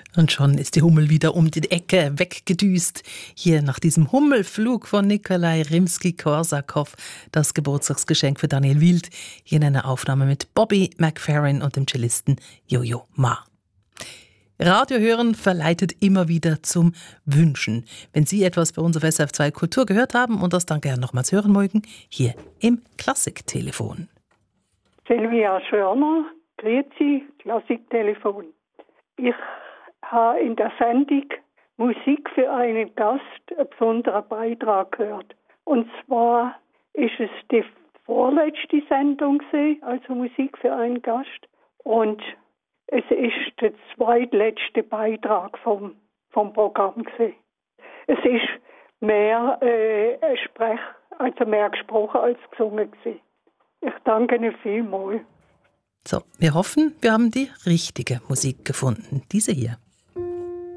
Und schon ist die Hummel wieder um die Ecke weggedüst. Hier nach diesem Hummelflug von Nikolai Rimsky-Korsakow, das Geburtstagsgeschenk für Daniel Wild, hier in einer Aufnahme mit Bobby McFerrin und dem Cellisten Jojo Ma. Radio hören verleitet immer wieder zum Wünschen. Wenn Sie etwas bei uns auf SRF 2 Kultur gehört haben und das dann gerne nochmals hören mögen, hier im Klassiktelefon. Silvia Schörner, grüezi, Klassiktelefon. Ich habe in der Sendung Musik für einen Gast einen besonderen Beitrag gehört. Und zwar ist es die vorletzte Sendung gewesen, also Musik für einen Gast. Und es ist der zweitletzte Beitrag vom Programm gewesen. Es ist mehr mehr gesprochen als gesungen gewesen. Ich danke Ihnen vielmals. So, wir hoffen, wir haben die richtige Musik gefunden. Diese hier.